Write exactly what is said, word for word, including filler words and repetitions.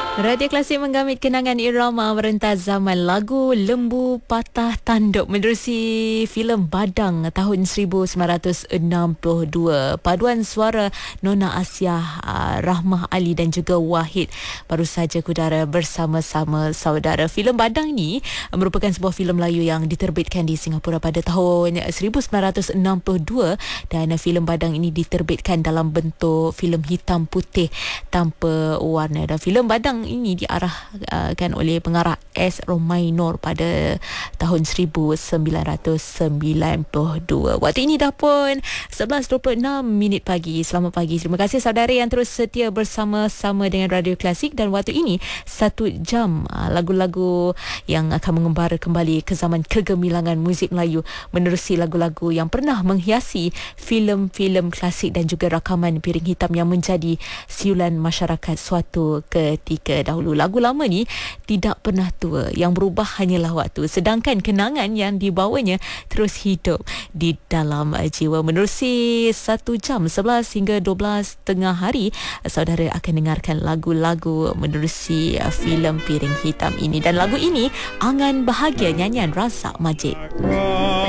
Radio Klasik menggamit kenangan irama merentas zaman lagu Lembu Patah Tanduk menerusi filem Badang tahun seribu sembilan ratus enam puluh dua. Paduan suara Nona Asiah, Rahmah Ali dan juga Wahid baru saja kudara bersama-sama saudara. Filem Badang ni merupakan sebuah filem Melayu yang diterbitkan di Singapura pada tahun seribu sembilan ratus enam puluh dua dan filem Badang ini diterbitkan dalam bentuk filem hitam putih tanpa warna. Dan filem Badang ini diarahkan oleh pengarah S. Romainor pada tahun seribu sembilan ratus sembilan puluh dua. Waktu ini dah pun sebelas dua puluh enam minit pagi. Selamat pagi. Terima kasih saudara yang terus setia bersama-sama dengan Radio Klasik, dan waktu ini satu jam lagu-lagu yang akan mengembara kembali ke zaman kegemilangan muzik Melayu menerusi lagu-lagu yang pernah menghiasi filem-filem klasik dan juga rakaman piring hitam yang menjadi siulan masyarakat suatu ketika dahulu. Lagu lama ni tidak pernah tua, yang berubah hanyalah waktu, sedangkan kenangan yang dibawanya terus hidup di dalam jiwa. Menerusi satu jam sebelas hingga dua belas tengah hari, saudara akan dengarkan lagu-lagu menerusi filem piring hitam ini, dan lagu ini Angan Bahagia nyanyian Razak Majid.